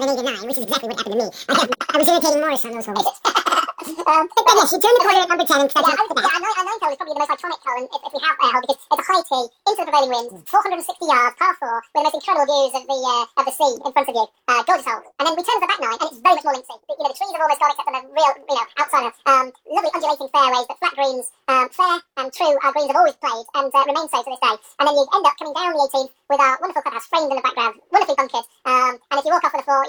at an 8 or 9, which is exactly what happened to me. I was irritating Morris on those holes. But yes, you turn the corner at number 10 and start to the back. Yeah, a 9 hole is probably the most iconic hole if we have a hole, because it's a high tee into the prevailing wind, 460 yards, par 4, with the most incredible views of the sea in front of you. Gorgeous hole. And then we turn to the back 9, and it's very much more linksy. The trees have almost gone except for the real, outsider. Lovely undulating fairways, but flat greens. Fair and true, our greens have always played and remain so to this day. And then you end up coming down the 18th with our wonderful clubhouse framed in the background, wonderfully bunkered. And if you walk off with a 4,